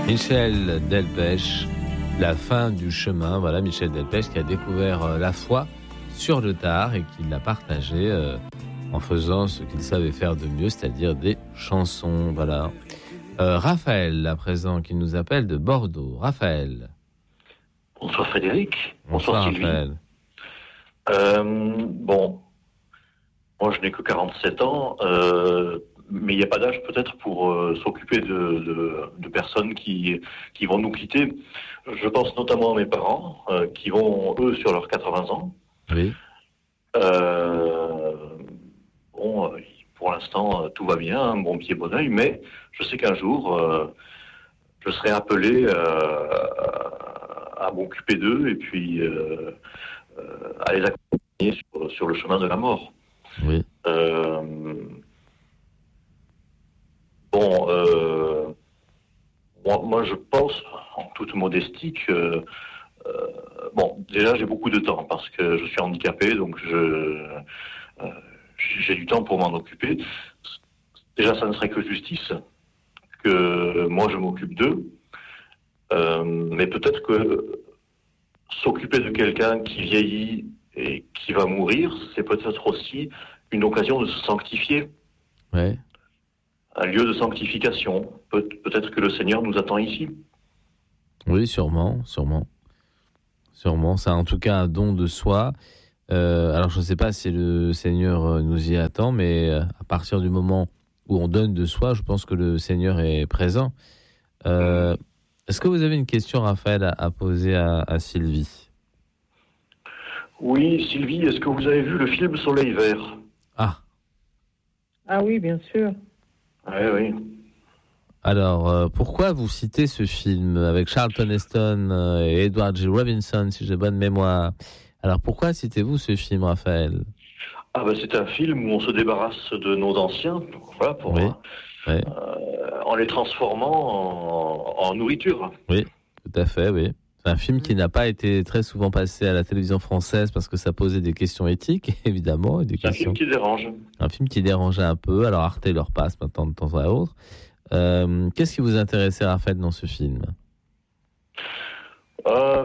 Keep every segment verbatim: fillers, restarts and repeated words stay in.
Michel Delpech, la fin du chemin. Voilà, Michel Delpech qui a découvert la foi sur le tard et qui l'a partagé euh, en faisant ce qu'il savait faire de mieux, c'est-à-dire des chansons. Voilà. Euh, Raphaël, à présent, qui nous appelle de Bordeaux. Raphaël. Bonsoir Frédéric. Bonsoir, Bonsoir Raphaël. Euh, bon, moi je n'ai que quarante-sept ans, euh, mais il n'y a pas d'âge peut-être pour euh, s'occuper de, de, de personnes qui, qui vont nous quitter. Je pense notamment à mes parents, euh, qui vont, eux, sur leurs quatre-vingts ans. Oui. Euh, bon, pour l'instant, tout va bien, bon pied, bon oeil, mais je sais qu'un jour, euh, je serai appelé euh, à m'occuper d'eux et puis euh, euh, à les accompagner sur, sur le chemin de la mort. Oui. Euh, bon, euh, moi, moi, je pense, en toute modestie, que euh, bon, déjà j'ai beaucoup de temps parce que je suis handicapé, donc je euh, j'ai du temps pour m'en occuper. Déjà, ça ne serait que justice que moi je m'occupe d'eux, euh, mais peut-être que s'occuper de quelqu'un qui vieillit et qui va mourir, c'est peut-être aussi une occasion de se sanctifier. Ouais. Un lieu de sanctification. Pe- peut-être que le Seigneur nous attend ici. Oui, sûrement, sûrement. Sûrement, c'est en tout cas un don de soi. Euh, alors je ne sais pas si le Seigneur nous y attend, mais à partir du moment où on donne de soi, je pense que le Seigneur est présent. Euh, est-ce que vous avez une question, Raphaël, à, à poser à, à Sylvie ? Oui, Sylvie, est-ce que vous avez vu le film Soleil Vert ? Ah. Ah oui, bien sûr. Oui, oui. Alors, euh, pourquoi vous citez ce film avec Charlton Heston euh, et Edward G. Robinson, si j'ai bonne mémoire ? Alors, pourquoi citez-vous ce film, Raphaël ? Ah ben, c'est un film où on se débarrasse de nos anciens, voilà, pour, oui, oui. Euh, en les transformant en, en nourriture. Oui, tout à fait, oui. C'est un film qui n'a pas été très souvent passé à la télévision française parce que ça posait des questions éthiques, évidemment. Et des c'est questions... un film qui dérange. Un film qui dérangeait un peu. Alors Arte leur passe maintenant de temps à autre. Euh, qu'est-ce qui vous intéressait, Raphaël, dans ce film ? euh,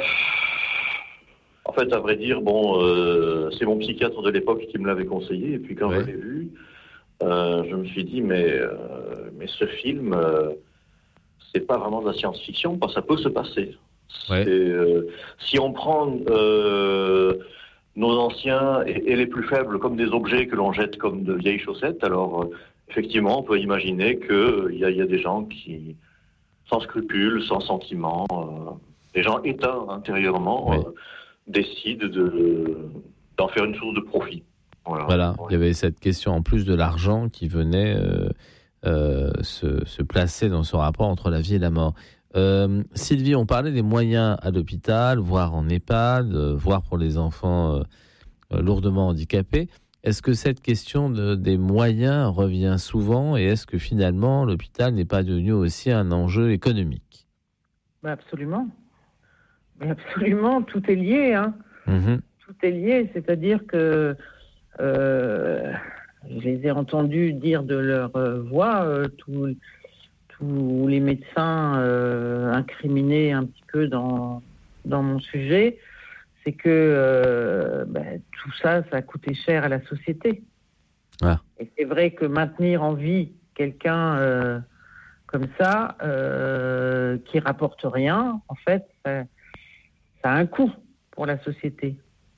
En fait, à vrai dire, bon, euh, c'est mon psychiatre de l'époque qui me l'avait conseillé. Et puis quand ouais. je l'ai vu, euh, je me suis dit, mais, euh, mais ce film, euh, c'est pas vraiment de la science-fiction, parce que ça peut se passer. Ouais. Euh, si on prend euh, nos anciens et, et les plus faibles comme des objets que l'on jette comme de vieilles chaussettes, alors euh, effectivement on peut imaginer qu'il euh, y, y a des gens qui, sans scrupules, sans sentiments, euh, des gens éteints intérieurement, ouais. euh, décident de, d'en faire une source de profit. Voilà, voilà. Ouais. Il y avait cette question en plus de l'argent qui venait euh, euh, se, se placer dans ce rapport entre la vie et la mort. Euh, Sylvie, on parlait des moyens à l'hôpital, voire en EHPAD, euh, voire pour les enfants euh, lourdement handicapés. Est-ce que cette question de, des moyens revient souvent et est-ce que finalement l'hôpital n'est pas devenu aussi un enjeu économique ? Bah absolument. Mais absolument, tout est lié. Hein. Mm-hmm. Tout est lié, c'est-à-dire que euh, je les ai entendus dire de leur euh, voix euh, tout. Tous les médecins euh, incriminés un petit peu dans, dans mon sujet, c'est que euh, ben, tout ça, ça a coûté cher à la société. Ah. Et c'est vrai que maintenir en vie quelqu'un euh, comme ça, euh, qui rapporte rien, en fait, ça, ça a un coût pour la société.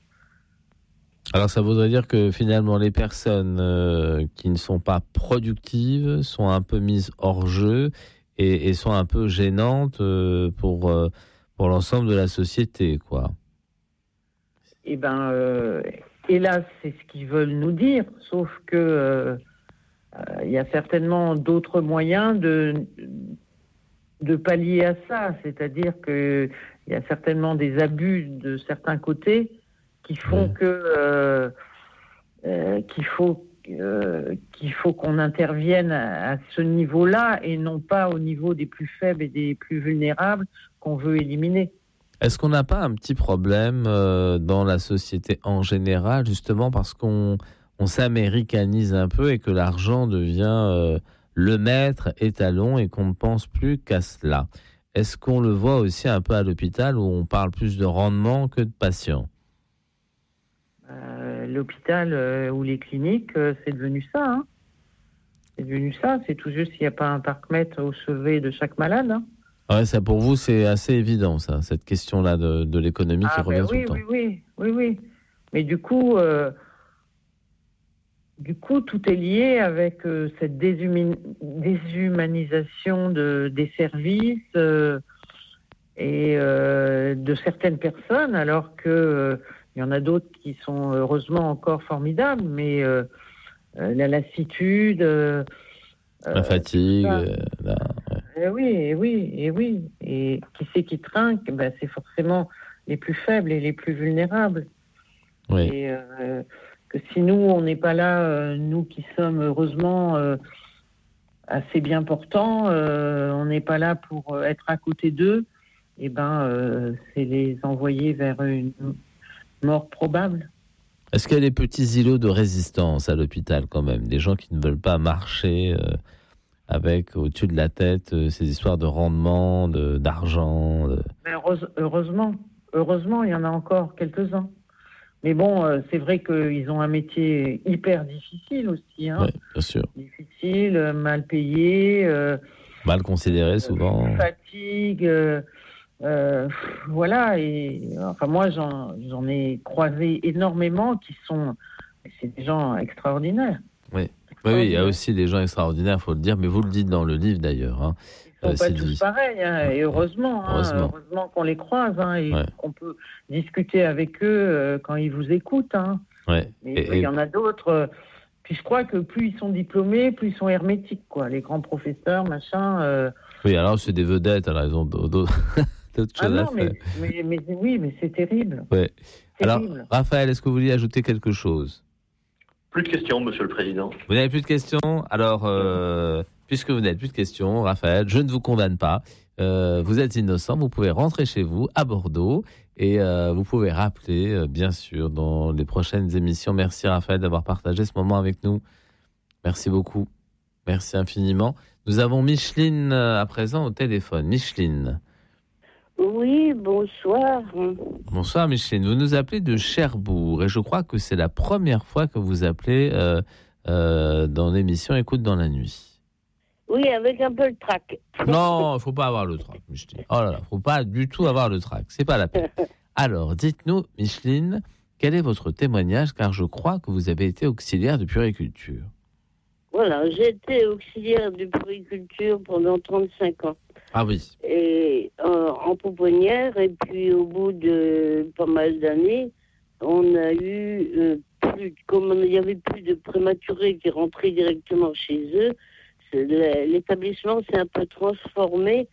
Alors ça voudrait dire que finalement les personnes euh, qui ne sont pas productives sont un peu mises hors jeu et, et sont un peu gênantes euh, pour, euh, pour l'ensemble de la société, quoi. Eh bien, euh, hélas, c'est ce qu'ils veulent nous dire, sauf que euh, euh, y a certainement d'autres moyens de, de pallier à ça, c'est-à-dire qu'il y a certainement des abus de certains côtés qui font oui. que euh, euh, qu'il faut euh, qu'il faut qu'on intervienne à, à ce niveau-là et non pas au niveau des plus faibles et des plus vulnérables qu'on veut éliminer. Est-ce qu'on n'a pas un petit problème euh, dans la société en général, justement parce qu'on on s'américanise un peu et que l'argent devient euh, le maître étalon et qu'on ne pense plus qu'à cela ? est-ce qu'on le voit aussi un peu à l'hôpital où on parle plus de rendement que de patients? Euh, l'hôpital euh, ou les cliniques, euh, c'est devenu ça. Hein. C'est devenu ça. C'est tout juste s'il n'y a pas un parc-mètre au chevet de chaque malade. Hein. Ouais, ça pour vous, c'est assez évident, ça, cette question-là de, de l'économie Ah, qui revient ben tout oui, le temps. oui, oui, oui, oui. Mais du coup, euh, du coup, tout est lié avec euh, cette déshumi- déshumanisation de, des services euh, et euh, de certaines personnes, alors que euh, il y en a d'autres qui sont heureusement encore formidables, mais euh, euh, la lassitude, euh, La fatigue, ça. euh, la- ouais. Eh oui, et oui, et oui. Et qui c'est qui trinque? Ben, c'est forcément les plus faibles et les plus vulnérables. Oui. Et euh, que si nous, on n'est pas là, euh, nous qui sommes heureusement euh, assez bien portants, euh, on n'est pas là pour euh, être à côté d'eux, et ben, euh, c'est les envoyer vers une mort probable. Est-ce qu'il y a des petits îlots de résistance à l'hôpital quand même? Des gens qui ne veulent pas marcher euh, avec au-dessus de la tête euh, ces histoires de rendement, de, d'argent de... Mais heureuse- heureusement, heureusement, il y en a encore quelques-uns. Mais bon, euh, c'est vrai qu'ils ont un métier hyper difficile aussi. Hein. Oui, bien sûr. Difficile, euh, mal payé, euh, Mal considérés souvent. fatigue. Euh, euh, voilà. Et enfin, moi, j'en, j'en ai croisé énormément qui sont. C'est des gens extraordinaires. Oui. Oui, oui, il y a aussi des gens extraordinaires, il faut le dire, mais vous le dites dans le livre d'ailleurs. Hein. Ils ne sont Euh, pas tous Sylvie. pareils, hein, et heureusement, hein, Heureusement. heureusement qu'on les croise hein, et Ouais. qu'on peut discuter avec eux euh, quand ils vous écoutent. Hein. Ouais. Mais Et- il et- y en a d'autres. euh, puis je crois que plus ils sont diplômés, plus ils sont hermétiques, quoi. Les grands professeurs, machin. euh, Oui, alors c'est des vedettes, alors ils ont d'autres, d'autres Ah choses à non, mais, faire. mais, mais oui, mais c'est terrible. Ouais. Alors, Terrible. Raphaël, est-ce que vous vouliez ajouter quelque chose? Plus de questions, Monsieur le Président. Vous n'avez plus de questions? Alors, euh, puisque vous n'avez plus de questions, Raphaël, je ne vous condamne pas. Euh, vous êtes innocent, vous pouvez rentrer chez vous à Bordeaux et euh, vous pouvez rappeler, euh, bien sûr, dans les prochaines émissions. Merci Raphaël d'avoir partagé ce moment avec nous. Merci beaucoup. Merci infiniment. Nous avons Micheline euh, à présent au téléphone. Micheline. Oui, bonsoir. Bonsoir Micheline. Vous nous appelez de Cherbourg et je crois que c'est la première fois que vous appelez euh, euh, dans l'émission Écoute dans la nuit. Oui, avec un peu le trac. Non, il ne faut pas avoir le trac, Micheline. Oh là là, il ne faut pas du tout avoir le trac. C'est pas la peine. Alors, dites-nous, Micheline, quel est votre témoignage? Car je crois que vous avez été auxiliaire de puériculture. Voilà, j'ai été auxiliaire de puériculture pendant trente-cinq ans. Ah oui. Et euh, en pouponnière, et puis au bout de pas mal d'années, on a eu euh, plus, comme il n'y avait plus de prématurés qui rentraient directement chez eux, c'est- l'établissement s'est un peu transformé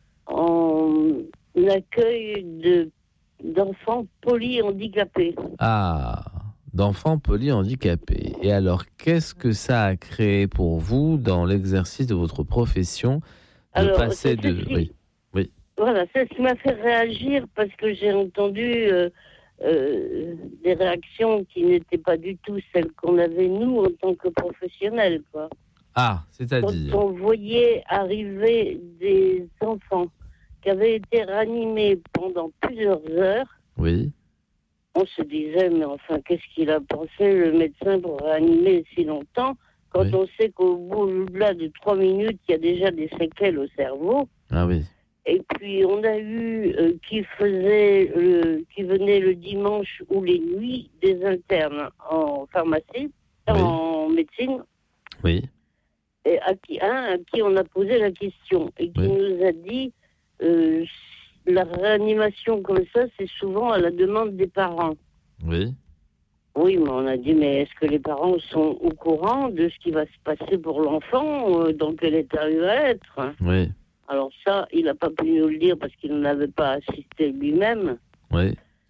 en accueil de d'enfants polyhandicapés. Ah, d'enfants polyhandicapés. Et alors, qu'est-ce que ça a créé pour vous dans l'exercice de votre profession de Alors, passer c'est de... ceci. Oui. Voilà, c'est ce qui m'a fait réagir parce que j'ai entendu euh, euh, des réactions qui n'étaient pas du tout celles qu'on avait nous en tant que professionnels, quoi. Ah, Quand c'est-à-dire... on voyait arriver des enfants qui avaient été ranimés pendant plusieurs heures, Oui. on se disait, mais enfin, qu'est-ce qu'il a pensé, le médecin, pour réanimer si longtemps, quand Oui. on sait qu'au bout là, de trois minutes, il y a déjà des séquelles au cerveau. Ah oui. Et puis, on a eu euh, qui faisait, euh, qui venait le dimanche ou les nuits, des internes en pharmacie, Oui. en médecine, Oui. et à qui, un à qui on a posé la question, et qui Oui. nous a dit, euh, la réanimation comme ça, c'est souvent à la demande des parents. Oui. Oui, mais on a dit, mais est-ce que les parents sont au courant de ce qui va se passer pour l'enfant, euh, dans quel état il va être? Oui. Alors ça, il n'a pas pu nous le dire parce qu'il n'avait pas assisté lui-même. Oui.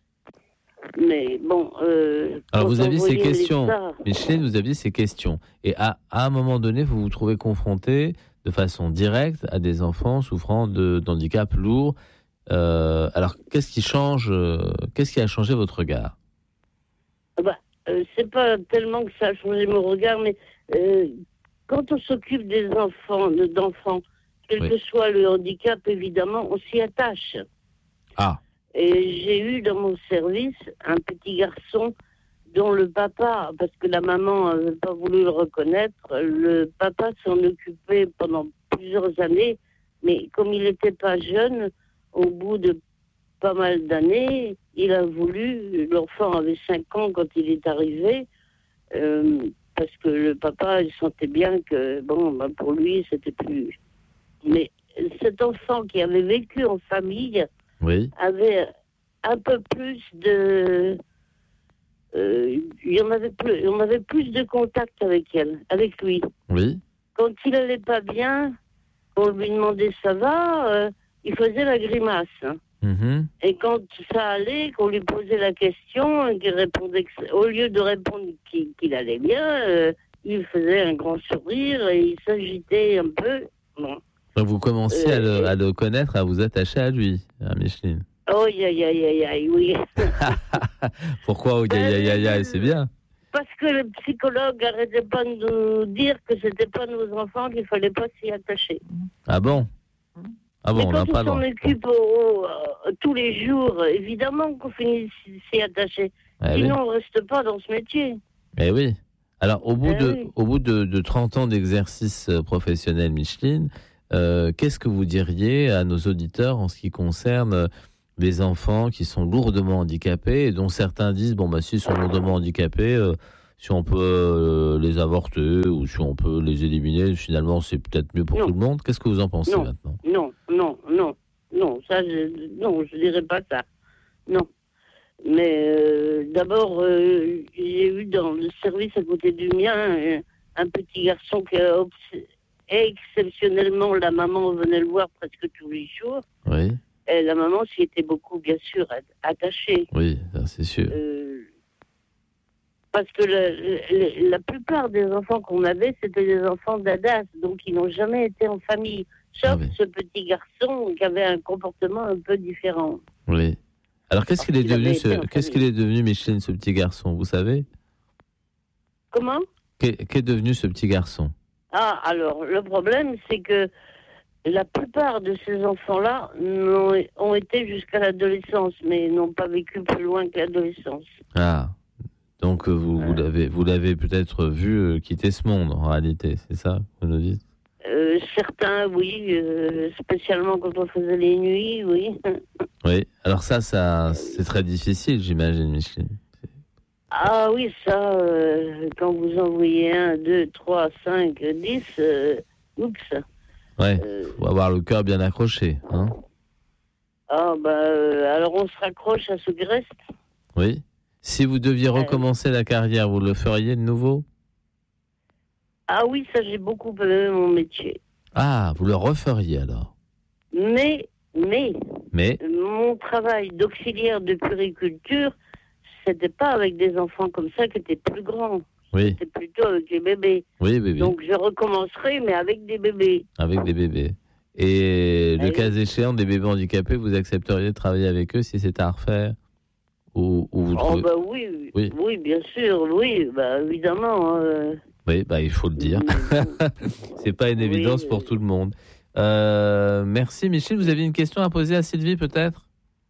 Mais bon... Euh, Alors, quand vous on aviez ces voyait questions. l'état- Micheline, vous aviez ces questions. Et à, à un moment donné, vous vous trouvez confronté de façon directe à des enfants souffrant de, d'handicap lourd. Euh, alors, qu'est-ce qui change euh, Qu'est-ce qui a changé votre regard? Ah bah, euh, c'est pas tellement que ça a changé mon regard, mais euh, quand on s'occupe des enfants, de- d'enfants quel Oui. que soit le handicap, évidemment, on s'y attache. Ah, Et j'ai eu dans mon service un petit garçon dont le papa, parce que la maman n'avait pas voulu le reconnaître, le papa s'en occupait pendant plusieurs années, mais comme il n'était pas jeune, au bout de pas mal d'années, il a voulu, l'enfant avait cinq ans quand il est arrivé, euh, parce que le papa, il sentait bien que, bon, ben pour lui, c'était plus... Mais cet enfant qui avait vécu en famille oui, avait un peu plus de... Euh, il y en avait plus, on avait plus de contact avec elle, avec lui. oui. Quand il allait pas bien, on lui demandait ça va, euh, il faisait la grimace. Hein. Mhm. Et quand ça allait, qu'on lui posait la question, et qu'il répondait que, au lieu de répondre qu'il, qu'il allait bien, euh, il faisait un grand sourire et il s'agitait un peu. Bon. Donc vous commencez à, le, Euh, à le connaître, à vous attacher à lui, à Micheline. Oh, aïe, aïe, aïe, aïe, aïe, oui. Pourquoi oh, aïe, aïe, aïe, aïe, c'est bien. Parce que le psychologue n'arrêtait pas de nous dire que c'était pas nos enfants, qu'il fallait pas s'y attacher. Ah bon Ah bon, Mais on quand n'a pas on le s'en droit. occupe au- euh, tous les jours, évidemment qu'on finit s'y s'y attacher. Eh oui. Sinon, on reste pas dans ce métier. Eh oui. Alors, au bout, Eh de, oui. au bout de, de trente ans d'exercice euh, professionnel, Micheline, euh, qu'est-ce que vous diriez à nos auditeurs en ce qui concerne euh, les enfants qui sont lourdement handicapés et dont certains disent, bon, bah, s'ils sont lourdement handicapés, euh, si on peut euh, les avorter ou si on peut les éliminer, finalement, c'est peut-être mieux pour Non. tout le monde. Qu'est-ce que vous en pensez Non. maintenant ? Non, non, non, non, ça, je, non, je dirais pas ça. Non. Mais euh, d'abord, euh, j'ai eu dans le service à côté du mien un, un petit garçon qui a obs- exceptionnellement, la maman venait le voir presque tous les jours. Oui, Et la maman s'y était beaucoup, bien sûr, attachée. oui, ça, c'est sûr. Euh, parce que le- le- la plupart des enfants qu'on avait, c'était des enfants d'Adas, donc ils n'ont jamais été en famille. Sauf Ah oui. ce petit garçon qui avait un comportement un peu différent. Oui. Alors, qu'est-ce qu'il est Parce qu'il avait devenu, été ce, en qu'est-ce famille. qu'il est devenu, Micheline, ce petit garçon, vous savez ? Comment ? Qu'est, qu'est devenu ce petit garçon ? Ah, alors, le problème, c'est que la plupart de ces enfants-là n'ont- ont été jusqu'à l'adolescence, mais n'ont pas vécu plus loin que l'adolescence. Ah, donc euh, vous, vous Ouais. l'avez, vous l'avez peut-être vu euh, quitter ce monde, en réalité, c'est ça, vous nous dites ? Euh, certains, oui, euh, spécialement quand on faisait les nuits, oui. Oui, alors ça, ça c'est très difficile, j'imagine, Micheline. Ah oui, ça, euh, quand vous envoyez un, deux, trois, cinq, dix, euh, oups. Ouais, Euh, faut avoir le cœur bien accroché, hein ? ah bah, euh, alors on se raccroche à ce qui reste. Oui. Si vous deviez recommencer la carrière, vous le feriez de nouveau ? Ah oui, ça, j'ai beaucoup aimé mon métier. Ah, vous le referiez alors ? Mais, mais, Mais, mon travail d'auxiliaire de puériculture, c'était pas avec des enfants comme ça qui étaient plus grands. oui, C'était plutôt avec les bébés. oui, oui, oui, Donc je recommencerai, mais avec des bébés. avec des bébés. Et le Oui. cas échéant, des bébés handicapés, vous accepteriez de travailler avec eux si c'était à refaire ? Ou, ou vous Oh trouvez... bah oui, oui, Oui. oui, bien sûr, oui, bah évidemment. euh, Oui, bah, il faut le dire. C'est pas une Oui, évidence pour euh. tout le monde. Euh, merci Michel. Vous avez une question à poser à Sylvie peut-être ?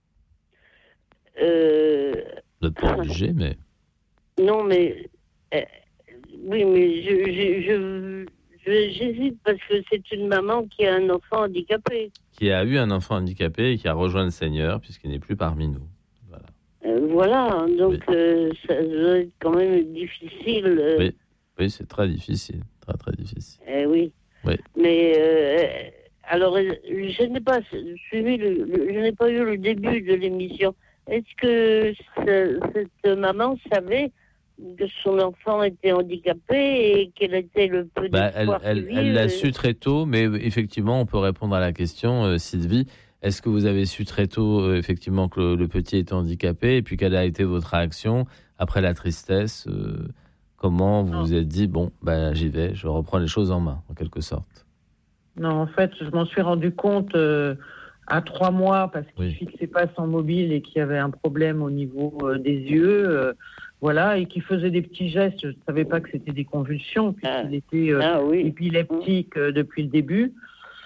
euh, Vous n'êtes pas obligé, mais... non, mais euh, oui, mais je, je, je, je- j'hésite parce que c'est une maman qui a un enfant handicapé. Qui a eu un enfant handicapé et qui a rejoint le Seigneur puisqu'il n'est plus parmi nous. Voilà. Euh, voilà, hein, donc Oui. euh, ça doit être quand même difficile. euh, Oui. Oui, c'est très difficile. Très, très difficile. eh oui. Oui. Mais euh, alors, euh, je n'ai pas suivi, le, le- je n'ai pas eu le début de l'émission. Est-ce que ce- cette maman savait que son enfant était handicapé et quel était le peu Bah, elle, d'espoir elle, qu'il elle vit, l'a euh, su très tôt, mais effectivement, on peut répondre à la question, euh, Sylvie. Est-ce que vous avez su très tôt, euh, effectivement, que le, le petit était handicapé, et puis quelle a été votre réaction après la tristesse euh, Comment vous Non. vous êtes dit, bon, bah, j'y vais, je reprends les choses en main, en quelque sorte. Non, en fait, je m'en suis rendu compte euh, à trois mois parce qu'il ne Oui. fixait pas son mobile et qu'il y avait un problème au niveau euh, des yeux. euh, voilà, et qu'il faisait des petits gestes. Je ne savais pas que c'était des convulsions puisqu'il était euh, Ah oui. épileptique euh, depuis le début.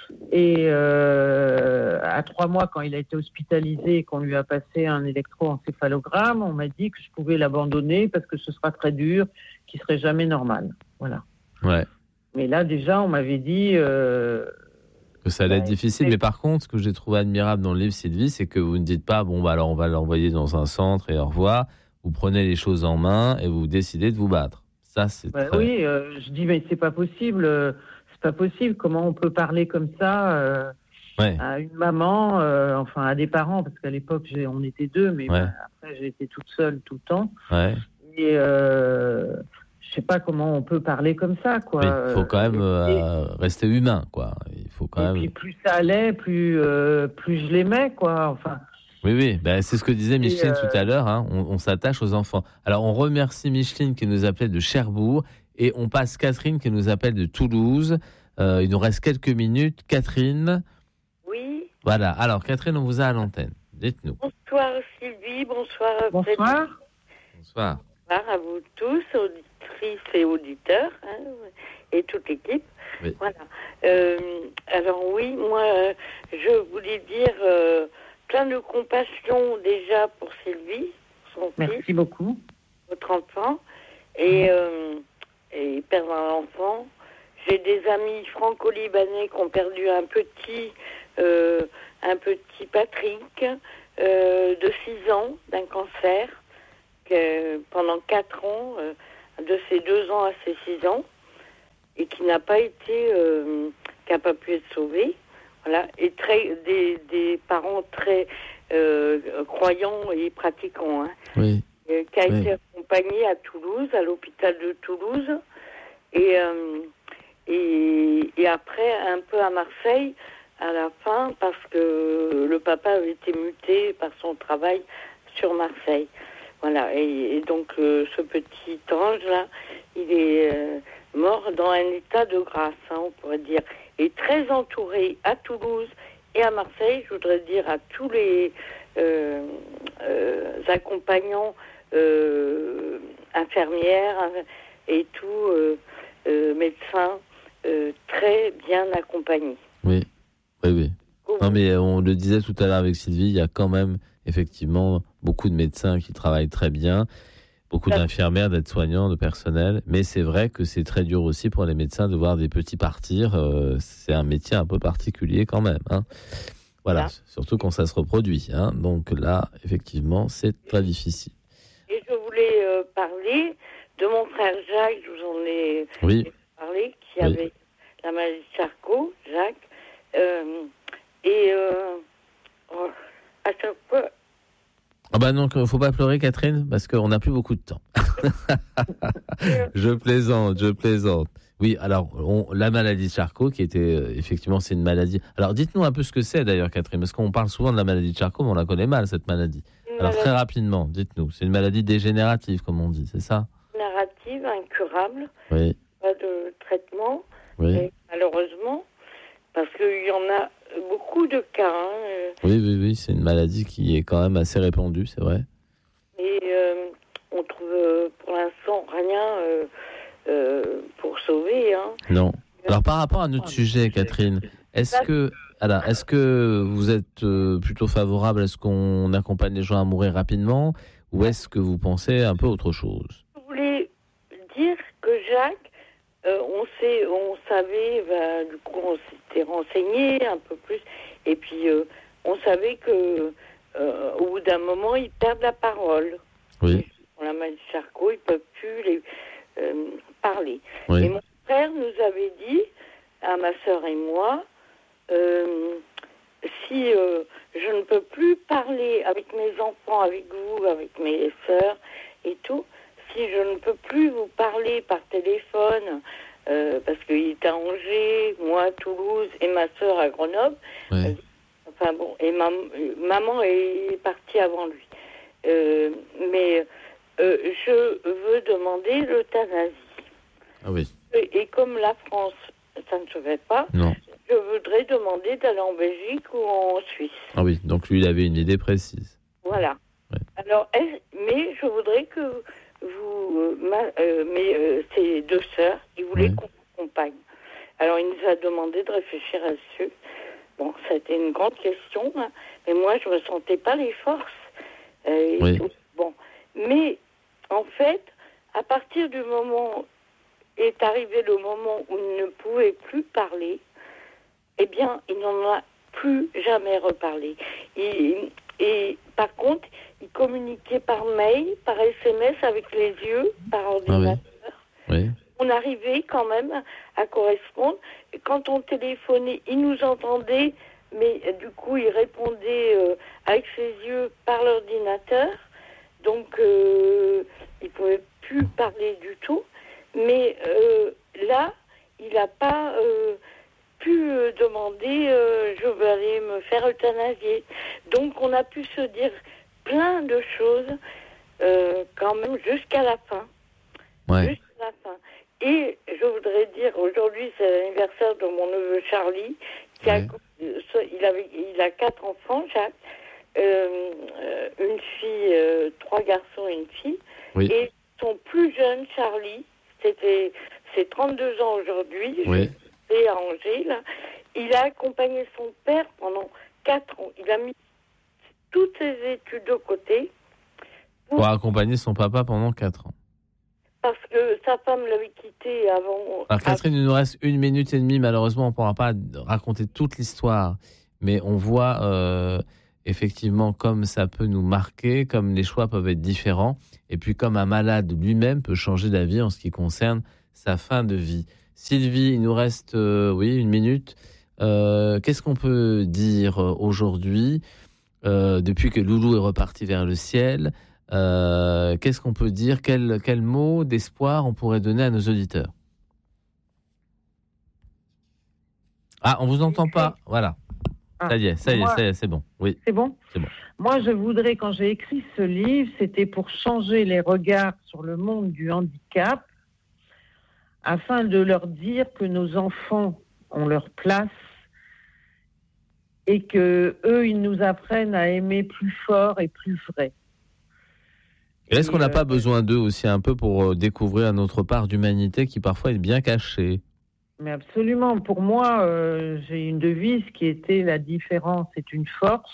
Et euh, à trois mois, quand il a été hospitalisé et qu'on lui a passé un électroencéphalogramme, on m'a dit que je pouvais l'abandonner parce que ce sera très dur, qu'il serait jamais normal. Voilà. Ouais. Mais là, déjà, on m'avait dit... Euh, que ça allait être ouais, difficile. c'est... Mais par contre, ce que j'ai trouvé admirable dans le livre, Sylvie, c'est que vous ne dites pas, bon, bah alors on va l'envoyer dans un centre et au revoir. Vous prenez les choses en main et vous décidez de vous battre. Ça, c'est bah, très... Oui, euh, je dis, mais c'est pas possible. Euh, c'est pas possible. Comment on peut parler comme ça euh, ouais. à une maman, euh, enfin à des parents, parce qu'à l'époque, j'ai, on était deux, mais ouais. bah, après, j'ai été toute seule tout le temps. Ouais. Et euh, je sais pas comment on peut parler comme ça, quoi. Il faut quand même euh, et, rester humain, quoi. Il faut quand et même... puis plus ça allait, plus, euh, plus je l'aimais, quoi. Enfin... Oui, oui, ben, c'est ce que disait Micheline euh... tout à l'heure, hein. on, on s'attache aux enfants. Alors, on remercie Micheline qui nous appelait de Cherbourg et on passe Catherine qui nous appelle de Toulouse. Euh, il nous reste quelques minutes. Catherine. Oui. Voilà, alors Catherine, on vous a à l'antenne. Dites-nous. Bonsoir Sylvie, bonsoir. Bonsoir. Frédéric. Bonsoir. Bonsoir à vous tous, auditrices et auditeurs, hein, et toute l'équipe. Oui. Voilà. Euh, alors oui, moi, je voulais dire... Euh, plein de compassion déjà pour Sylvie, son Merci fils, beaucoup. votre enfant, et, euh, et perdre un enfant. J'ai des amis franco-libanais qui ont perdu un petit, euh, un petit Patrick euh, de six ans d'un cancer, que, pendant quatre ans, euh, de ses deux ans à ses six ans, et qui n'a pas été, euh, qui n'a pas pu être sauvé. Voilà, et très, des, des parents très euh, croyants et pratiquants, hein, oui. et, qui a oui. été accompagné à Toulouse, à l'hôpital de Toulouse, et, euh, et, et après un peu à Marseille à la fin, parce que le papa avait été muté par son travail sur Marseille. Voilà, et, et donc euh, ce petit ange-là, il est euh, mort dans un état de grâce, hein, on pourrait dire. Et très entouré à Toulouse et à Marseille, je voudrais dire à tous les euh, euh, accompagnants, euh, infirmières et tout, euh, euh, médecins, euh, très bien accompagnés. Oui, oui, oui. Non, mais on le disait tout à l'heure avec Sylvie, il y a quand même effectivement beaucoup de médecins qui travaillent très bien. Beaucoup d'infirmières, d'aides-soignants, de personnel. Mais c'est vrai que c'est très dur aussi pour les médecins de voir des petits partir. Euh, c'est un métier un peu particulier quand même. Hein. Voilà, ah. Surtout quand ça se reproduit. Hein. Donc là, effectivement, c'est très difficile. Et je voulais euh, parler de mon frère Jacques, je vous en ai oui. parlé, qui oui. avait la maladie de Charcot, Jacques. Euh, et euh, oh, à chaque fois... Ah bah non, il ne faut pas pleurer, Catherine, parce qu'on n'a plus beaucoup de temps. je plaisante, je plaisante. Oui, alors, on, la maladie de Charcot, qui était, euh, effectivement, c'est une maladie... Alors, dites-nous un peu ce que c'est, d'ailleurs, Catherine, parce qu'on parle souvent de la maladie de Charcot, mais on la connaît mal, cette maladie. Une alors, maladie... très rapidement, dites-nous. C'est une maladie dégénérative, comme on dit, c'est ça ? Dégénérative, incurable. Oui. Pas de traitement. Oui. Et, malheureusement, parce qu'il y en a beaucoup de cas. Hein. Oui, oui, oui, c'est une maladie qui est quand même assez répandue, c'est vrai. Et euh, on trouve euh, pour l'instant rien euh, euh, pour sauver. Hein. Non. Alors par rapport à notre oh, sujet, Catherine, est-ce que, alors, est-ce que vous êtes euh, plutôt favorable à ce qu'on accompagne les gens à mourir rapidement, ou est-ce que vous pensez un peu autre chose ? Je voulais dire que Jacques, Euh, on sait, on savait, ben, du coup, on s'était renseigné un peu plus, et puis euh, on savait que euh, au bout d'un moment, ils perdent la parole. Oui. Pour la maladie de Charcot, ils peuvent plus les euh, parler. Oui. Et mon frère nous avait dit, à ma sœur et moi, euh, si euh, je ne peux plus parler avec mes enfants, avec vous, avec mes sœurs et tout. Si je ne peux plus vous parler par téléphone, euh, parce qu'il est à Angers, moi à Toulouse et ma sœur à Grenoble, oui. euh, enfin bon, et ma, maman est partie avant lui. Euh, mais euh, je veux demander l'euthanasie. Ah oui. Et, et comme la France, ça ne se fait pas, non. Je voudrais demander d'aller en Belgique ou en Suisse. Ah oui, donc lui, il avait une idée précise. Voilà. Ouais. Alors, mais je voudrais que vous, euh, ma, euh, mais euh, ces deux sœurs, ils voulaient ouais. qu'on accompagne. Alors, il nous a demandé de réfléchir à dessus. Bon, ça a été une grande question, hein, mais moi, je ne ressentais pas les forces. Euh, Oui. Bon, mais en fait, à partir du moment est arrivé le moment où il ne pouvait plus parler, eh bien, il n'en a plus jamais reparlé. Et, et par contre, il communiquait par mail, par S M S avec les yeux, par ordinateur. Ah oui. Oui. On arrivait quand même à correspondre. Et quand on téléphonait, il nous entendait, mais euh, du coup, il répondait euh, avec ses yeux par l'ordinateur. Donc, euh, il ne pouvait plus parler du tout. Mais euh, là, il n'a pas euh, pu euh, demander euh, « je veux aller me faire euthanasier ». Donc, on a pu se dire plein de choses euh, quand même jusqu'à la fin. Ouais. Jusqu'à la fin. Et je voudrais dire, aujourd'hui, c'est l'anniversaire de mon neveu Charlie, qui Ouais. a, il, avait, il a quatre enfants, Jacques, euh, une fille, euh, trois garçons et une fille. Oui. Et son plus jeune, Charlie, c'était, c'est trente-deux ans aujourd'hui, Oui. je suis à Angers, là. Il a accompagné son père pendant quatre ans. Il a mis toutes ses études de côté. Pour accompagner son papa pendant quatre ans. Parce que sa femme l'avait quitté avant. Alors Catherine, il nous reste une minute et demie. Malheureusement, on ne pourra pas raconter toute l'histoire. Mais on voit euh, effectivement comme ça peut nous marquer, comme les choix peuvent être différents. Et puis comme un malade lui-même peut changer d'avis en ce qui concerne sa fin de vie. Sylvie, il nous reste euh, oui, une minute. Euh, qu'est-ce qu'on peut dire aujourd'hui euh, depuis que Loulou est reparti vers le ciel? Euh, qu'est-ce qu'on peut dire? Quel, quel mot d'espoir on pourrait donner à nos auditeurs? Ah, on vous entend pas. Voilà. Ah, ça y est, ça y est, moi, ça y est, c'est bon. Oui, c'est bon c'est bon. Moi, je voudrais, quand j'ai écrit ce livre, c'était pour changer les regards sur le monde du handicap, afin de leur dire que nos enfants ont leur place et que eux, ils nous apprennent à aimer plus fort et plus vrai. Et est-ce qu'on n'a euh, pas besoin d'eux aussi un peu pour découvrir notre part d'humanité qui parfois est bien cachée? Mais absolument. Pour moi, euh, j'ai une devise qui était « La différence est une force ».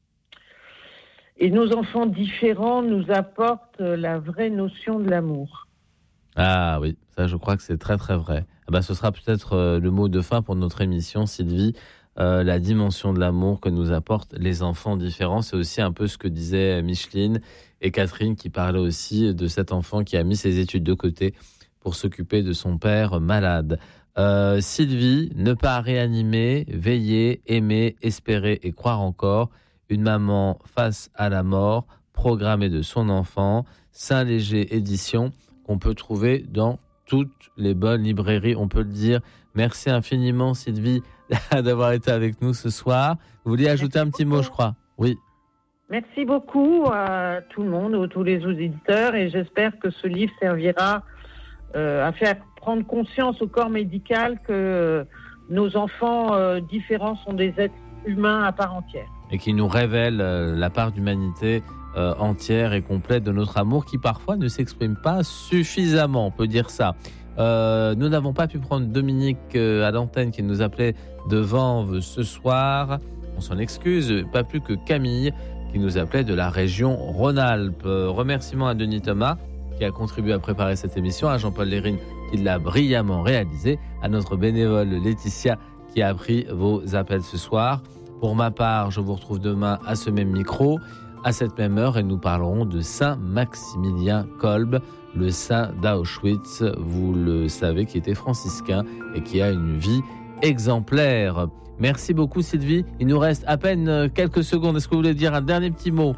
Et nos enfants différents nous apportent la vraie notion de l'amour. Ah oui, ça je crois que c'est très très vrai. Ah bah, ce sera peut-être euh, le mot de fin pour notre émission, Sylvie. Euh, la dimension de l'amour que nous apportent les enfants différents. C'est aussi un peu ce que disaient Micheline et Catherine qui parlaient aussi de cet enfant qui a mis ses études de côté pour s'occuper de son père malade. Euh, Sylvie, ne pas réanimer, veiller, aimer, espérer et croire encore. Une maman face à la mort, programmée de son enfant. Saint-Léger édition qu'on peut trouver dans toutes les bonnes librairies, on peut le dire. Merci infiniment Sylvie d'avoir été avec nous ce soir. Vous vouliez ajouter Merci un petit beaucoup. mot, je crois? Oui. Merci beaucoup à tout le monde, à tous les auditeurs, et j'espère que ce livre servira euh, à faire prendre conscience au corps médical que euh, nos enfants euh, différents sont des êtres humains à part entière. Et qui nous révèle euh, la part d'humanité euh, entière et complète de notre amour qui parfois ne s'exprime pas suffisamment, on peut dire ça. Euh, nous n'avons pas pu prendre Dominique euh, à l'antenne qui nous appelait de Vanves ce soir. On s'en excuse, pas plus que Camille qui nous appelait de la région Rhône-Alpes. Euh, remerciements à Denis Thomas qui a contribué à préparer cette émission, à Jean-Paul Lérine qui l'a brillamment réalisé, à notre bénévole Laetitia qui a pris vos appels ce soir. Pour ma part, je vous retrouve demain à ce même micro, à cette même heure, et nous parlerons de Saint Maximilien Kolbe, le saint d'Auschwitz, vous le savez, qui était franciscain et qui a une vie exemplaire. Merci beaucoup Sylvie. Il nous reste à peine quelques secondes. Est-ce que vous voulez dire un dernier petit mot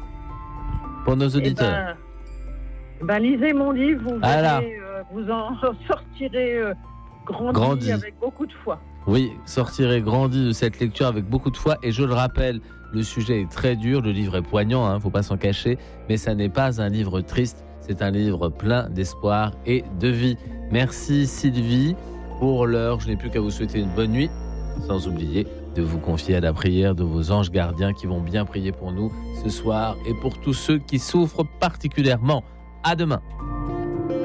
pour nos auditeurs? Eh ben, ben, lisez mon livre, vous, voilà. verrez, euh, vous en sortirez euh, grandi, grandi avec beaucoup de foi. Oui, sortirez grandi de cette lecture avec beaucoup de foi. Et je le rappelle, le sujet est très dur, le livre est poignant, hein, faut pas s'en cacher, mais ça n'est pas un livre triste, c'est un livre plein d'espoir et de vie. Merci Sylvie. Pour l'heure, je n'ai plus qu'à vous souhaiter une bonne nuit, sans oublier de vous confier à la prière de vos anges gardiens qui vont bien prier pour nous ce soir et pour tous ceux qui souffrent particulièrement. À demain.